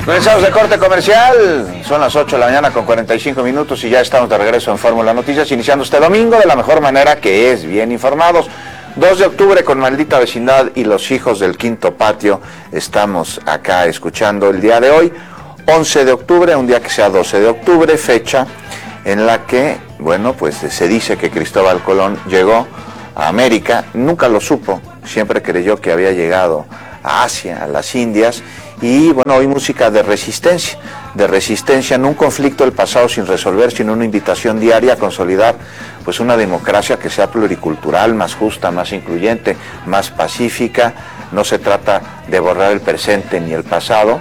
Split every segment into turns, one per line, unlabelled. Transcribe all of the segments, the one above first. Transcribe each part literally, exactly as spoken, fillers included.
Comenzamos de corte comercial, son las ocho de la mañana con cuarenta y cinco minutos y ya estamos de regreso en Fórmula Noticias, iniciando este domingo de la mejor manera, que es bien informados. dos de octubre con Maldita Vecindad y Los Hijos del Quinto Patio, estamos acá escuchando el día de hoy, once de octubre, un día que sea doce de octubre, fecha en la que, bueno, pues se dice que Cristóbal Colón llegó a América, nunca lo supo, siempre creyó que había llegado a Asia, a las Indias. Y bueno, hoy música de resistencia, de resistencia, no un conflicto del pasado sin resolver, sino una invitación diaria a consolidar pues una democracia que sea pluricultural, más justa, más incluyente, más pacífica. No se trata de borrar el presente ni el pasado,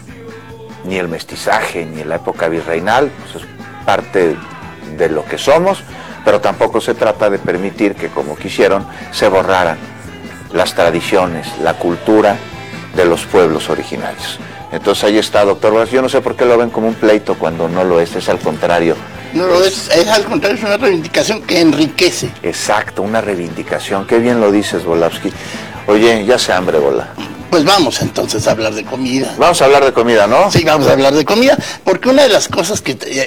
ni el mestizaje, ni la época virreinal, eso es parte de lo que somos, pero tampoco se trata de permitir que, como quisieron, se borraran las tradiciones, la cultura de los pueblos originarios. Entonces ahí está, doctor Bolas. Yo no sé por qué lo ven como un pleito cuando no lo es, es al contrario.
No lo es, es al contrario, es una reivindicación que enriquece.
Exacto, una reivindicación. Qué bien lo dices, Volavsky. Oye, ya se hambre, Bola.
Pues vamos entonces a hablar de comida.
Vamos a hablar de comida, ¿no?
Sí, vamos a hablar de comida, porque una de las cosas que eh,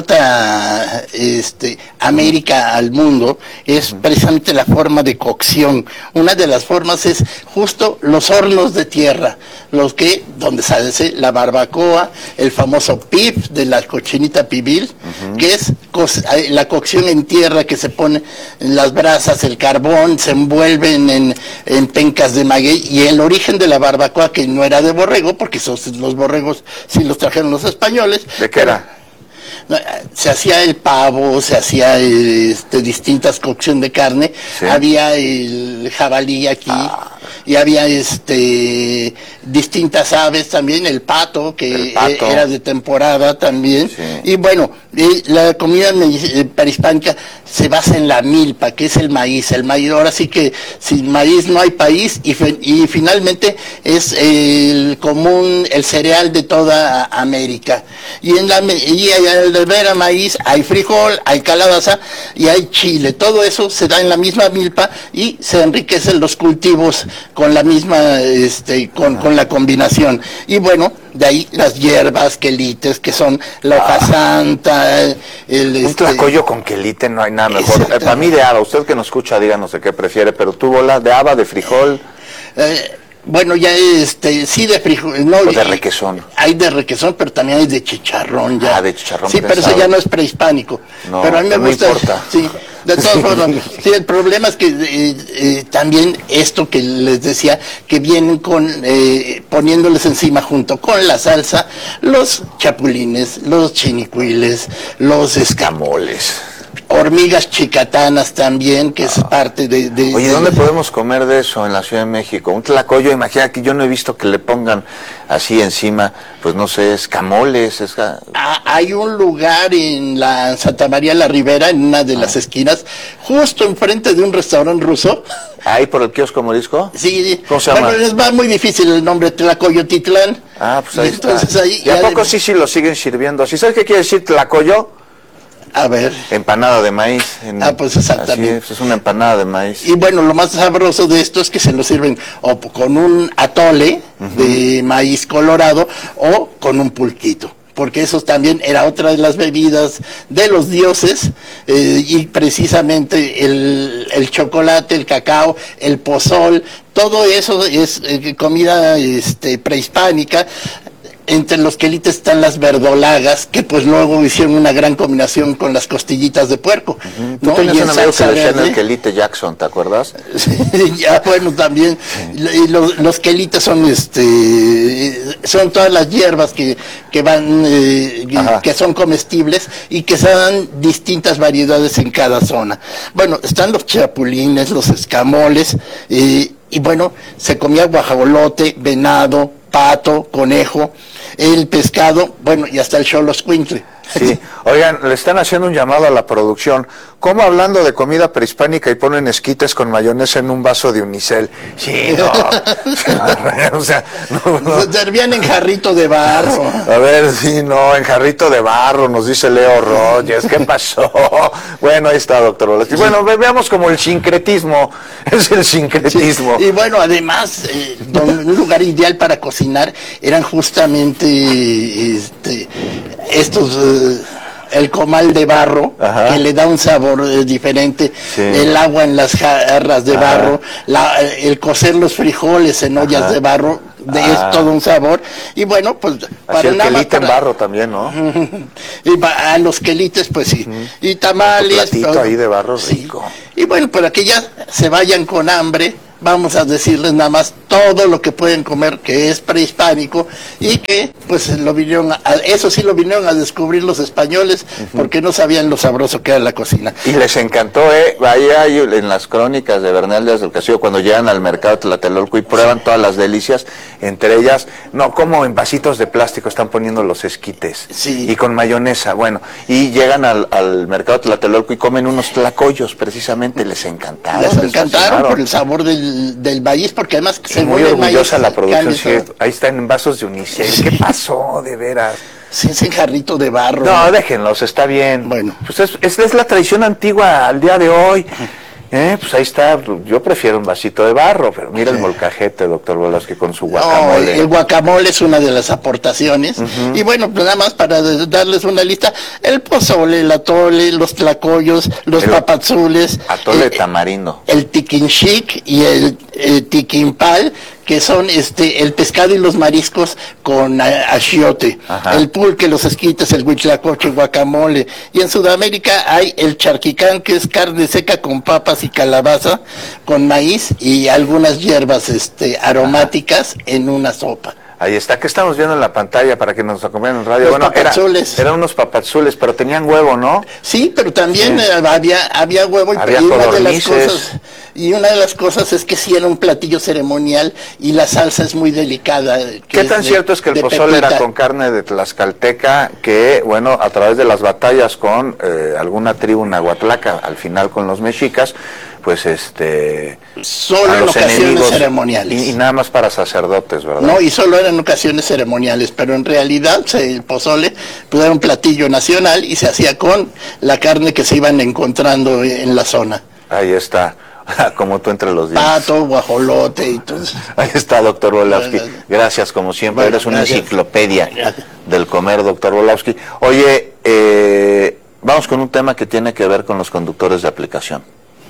aporta este, América al mundo es precisamente la forma de cocción. Una de las formas es justo los hornos de tierra, los que, donde se hace la barbacoa, el famoso pib de la cochinita pibil, uh-huh. que es co la cocción en tierra, que se pone en las brasas, el carbón, se envuelven en, en pencas de maguey, y el origen de la barbacoa, que no era de borrego, porque esos, los borregos sí los trajeron los españoles.
¿De qué era?
Se hacía el pavo, se hacía este, distintas cocción de carne, ¿sí? Había el jabalí aquí, ah. y había este distintas aves también, el pato, que el pato. era de temporada también, sí. Y bueno, la comida prehispánica se basa en la milpa, que es el maíz, el maíz, ahora sí que sin maíz no hay país, y, y finalmente es el común, el cereal de toda América, y en la y al ver a maíz hay frijol, hay calabaza y hay chile, todo eso se da en la misma milpa y se enriquecen los cultivos con la misma, este, con, con la combinación, y bueno, de ahí las hierbas, quelites, que son la hoja ah. santa, el, el,
un
este,
tlacoyo con quelite, no hay nada mejor. Eh, para mí de haba, usted que nos escucha, díganos de qué prefiere, pero tú, Bola, de haba, de frijol.
Eh, Bueno, ya este, sí de frijol, no.
O de requesón.
Hay de requesón, pero también hay de chicharrón ya.
Ah, de chicharrón.
Sí, pensado. Pero eso ya no es prehispánico.
No,
pero a mí me
no
gusta.
Importa.
Sí, de todas formas. Sí, el problema es que eh, eh, también esto que les decía, que vienen con, eh, poniéndoles encima junto con la salsa, los chapulines, los chinicuiles, los escamoles. Hormigas chicatanas también, que es ah. parte de, de...
Oye,
de,
¿dónde
de...
podemos comer de eso en la Ciudad de México? Un tlacoyo, imagina que yo no he visto que le pongan así encima, pues no sé, escamoles. Es...
Ah, hay un lugar en la Santa María la Ribera, en una de ah. las esquinas, justo enfrente de un restaurante ruso.
¿Ahí por el kiosco Morisco?
Sí.
¿Cómo se llama?
Bueno, es más muy difícil el nombre, Tlacoyotitlán.
Ah, pues ahí
entonces,
está.
Ahí,
¿Y a poco sí, sí lo siguen sirviendo así? ¿Sabes qué quiere decir tlacoyo?
A ver.
Empanada de maíz. En,
ah, pues exactamente.
Así es, es una empanada de maíz.
Y bueno, lo más sabroso de esto es que se lo sirven o con un atole uh-huh. de maíz colorado o con un pulquito, porque eso también era otra de las bebidas de los dioses, eh, y precisamente el, el chocolate, el cacao, el pozol, todo eso es eh, comida este, prehispánica. Entre los quelites están las verdolagas, que pues luego hicieron una gran combinación con las costillitas de puerco.
Uh-huh. ¿No? Tú tenías un amigo que le decían el quelite Jackson, ¿te acuerdas?
Ya, bueno, también. Sí. Y los, los quelites son este son todas las hierbas que, que van, eh, que son comestibles y que se dan distintas variedades en cada zona. Bueno, están los chapulines, los escamoles, eh, y bueno, se comía guajolote, venado, pato, conejo, el pescado, bueno, y hasta el xoloscuintle.
Sí, oigan, le están haciendo un llamado a la producción. ¿Cómo hablando de comida prehispánica y ponen esquites con mayonesa en un vaso de unicel? Sí, no. O sea, no, no.
Se servían en jarrito de barro.
A ver, sí, no, en jarrito de barro, nos dice Leo Rogers. ¿Qué pasó? Bueno, ahí está, doctor Bolas. Bueno, veamos como el sincretismo. Es el sincretismo.
Sí. Y bueno, además, eh, un lugar ideal para cocinar eran justamente justamente este, estos... Eh, el comal de barro, ajá, que le da un sabor eh, diferente, sí, el agua en las jarras de, ajá, barro, la, el cocer los frijoles en ollas, ajá, de barro, de, ah, es todo un sabor. Y bueno, pues
para así el quelite para... en barro también, ¿no?
Y pa, a los quelites, pues sí. Uh-huh. Y tamales.
Un platito todo ahí de barro rico.
Sí. Y bueno, para que ya se vayan con hambre, vamos a decirles nada más todo lo que pueden comer que es prehispánico y que pues lo vinieron a, eso sí lo vinieron a descubrir los españoles, uh-huh, porque no sabían lo sabroso que era la cocina.
Y les encantó, eh, vaya en las crónicas de Bernal Díaz del Castillo cuando llegan al mercado de Tlatelolco y prueban, sí, todas las delicias, entre ellas, no, como en vasitos de plástico están poniendo los esquites,
sí,
y con mayonesa, bueno, y llegan al, al mercado de Tlatelolco y comen unos tlacoyos precisamente, les encantaron.
Les encantaron por el sabor del del maíz, porque además se
muy orgullosa la producción, sí, ahí están en vasos de unicel. ¿Qué pasó, de veras?
Sí, ese jarrito de barro.
No, déjenlos, está bien.
Bueno,
pues es, es, es la tradición antigua al día de hoy. Eh, pues ahí está, yo prefiero un vasito de barro, pero mira, sí, el molcajete, doctor Volosky, con su guacamole.
No, el guacamole es una de las aportaciones, uh-huh, y bueno, pues nada más para darles una lista, el pozole, el atole, los tlacoyos, los el papazules,
atole eh, tamarindo,
el tiquinchic y el, el tiquimpal, que son este el pescado y los mariscos con achiote, el pulque, los esquites, el huitlacoche, el guacamole, y en Sudamérica hay el charquicán, que es carne seca con papas y calabaza, con maíz y algunas hierbas este aromáticas, ajá, en una sopa.
Ahí está, que estamos viendo en la pantalla para que nos acompañen en radio.
Los
bueno,
papazules.
Eran era unos papazules, pero tenían huevo, ¿no?
Sí, pero también, sí, había había huevo y,
había
y una de las cosas y una de las cosas es que sí era un platillo ceremonial y la salsa es muy delicada.
¿Qué tan de, cierto es que el pozole pepita era con carne de tlaxcalteca, que bueno, a través de las batallas con eh, alguna tribu nahuatlaca, al final con los mexicas, pues este
solo en ocasiones enemigos, ceremoniales
y, y nada más para sacerdotes, ¿verdad?
No, y solo eran ocasiones ceremoniales, pero en realidad se, el pozole pues, era un platillo nacional y se hacía con la carne que se iban encontrando en la zona.
Ahí está, como tú entre los dientes.
Pato, guajolote y todo.
Ahí está, doctor Volosky. Gracias, como siempre, bueno, eres una gracias. enciclopedia gracias. del comer, doctor Volosky. Oye, eh, vamos con un tema que tiene que ver con los conductores de aplicación.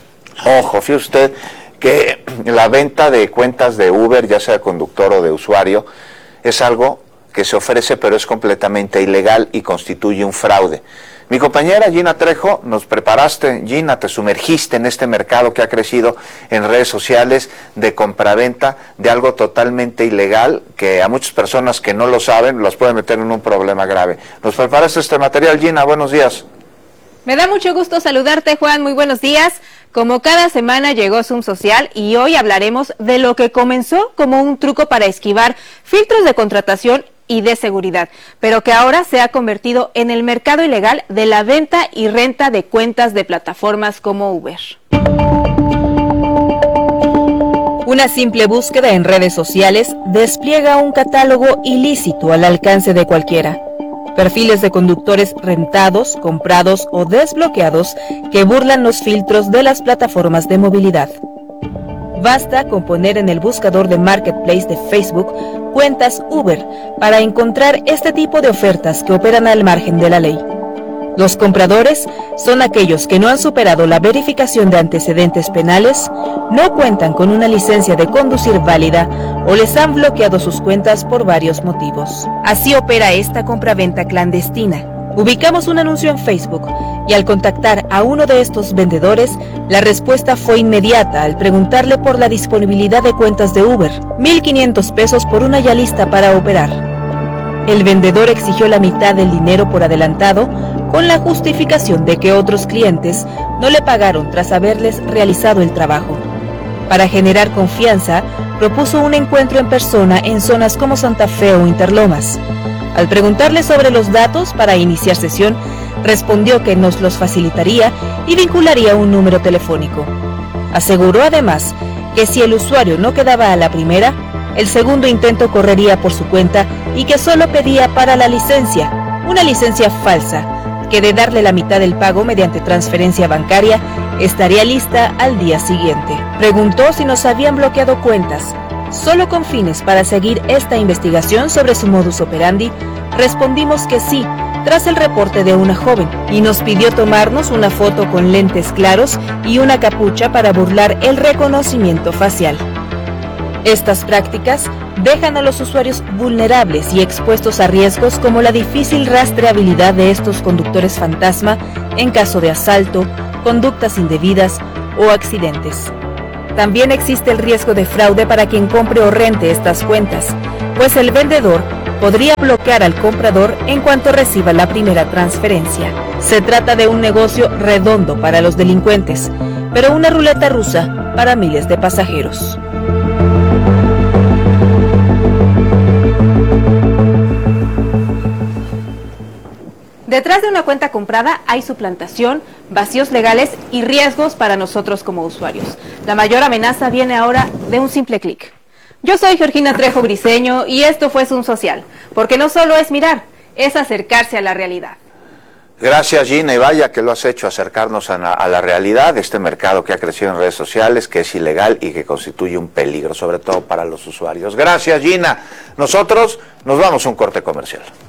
Ojo, fíjese usted que la venta de cuentas de Uber, ya sea conductor o de usuario, es algo que se ofrece pero es completamente ilegal y constituye un fraude. Mi compañera Gina Trejo, nos preparaste, Gina, te sumergiste en este mercado que ha crecido en redes sociales de compraventa de algo totalmente ilegal que a muchas personas que no lo saben los puede meter en un problema grave. Nos preparaste este material, Gina, buenos días.
Me da mucho gusto saludarte, Juan, muy buenos días. Como cada semana llegó Zoom Social y hoy hablaremos de lo que comenzó como un truco para esquivar filtros de contratación y de seguridad, pero que ahora se ha convertido en el mercado ilegal de la venta y renta de cuentas de plataformas como Uber. Una simple búsqueda en redes sociales despliega un catálogo ilícito al alcance de cualquiera. Perfiles de conductores rentados, comprados o desbloqueados que burlan los filtros de las plataformas de movilidad. Basta con poner en el buscador de Marketplace de Facebook cuentas Uber para encontrar este tipo de ofertas que operan al margen de la ley. Los compradores son aquellos que no han superado la verificación de antecedentes penales, no cuentan con una licencia de conducir válida o les han bloqueado sus cuentas por varios motivos. Así opera esta compraventa clandestina. Ubicamos un anuncio en Facebook y al contactar a uno de estos vendedores, la respuesta fue inmediata al preguntarle por la disponibilidad de cuentas de Uber, mil quinientos pesos por una ya lista para operar. El vendedor exigió la mitad del dinero por adelantado con la justificación de que otros clientes no le pagaron tras haberles realizado el trabajo. Para generar confianza, propuso un encuentro en persona en zonas como Santa Fe o Interlomas. Al preguntarle sobre los datos para iniciar sesión, respondió que nos los facilitaría y vincularía un número telefónico. Aseguró además que si el usuario no quedaba a la primera, el segundo intento correría por su cuenta y que solo pedía para la licencia, una licencia falsa, que de darle la mitad del pago mediante transferencia bancaria, estaría lista al día siguiente. Preguntó si nos habían bloqueado cuentas, solo con fines para seguir esta investigación sobre su modus operandi? Respondimos que sí, tras el reporte de una joven, y nos pidió tomarnos una foto con lentes claros y una capucha para burlar el reconocimiento facial. Estas prácticas dejan a los usuarios vulnerables y expuestos a riesgos como la difícil rastreabilidad de estos conductores fantasma en caso de asalto, conductas indebidas o accidentes. También existe el riesgo de fraude para quien compre o rente estas cuentas, pues el vendedor podría bloquear al comprador en cuanto reciba la primera transferencia. Se trata de un negocio redondo para los delincuentes, pero una ruleta rusa para miles de pasajeros.
Detrás de una cuenta comprada hay suplantación, vacíos legales y riesgos para nosotros como usuarios. La mayor amenaza viene ahora de un simple clic. Yo soy Georgina Trejo Briceño y esto fue Zoom Social, porque no solo es mirar, es acercarse a la realidad.
Gracias, Gina, y vaya que lo has hecho, acercarnos a la, a la realidad de este mercado que ha crecido en redes sociales, que es ilegal y que constituye un peligro, sobre todo para los usuarios. Gracias, Gina. Nosotros nos vamos a un corte comercial.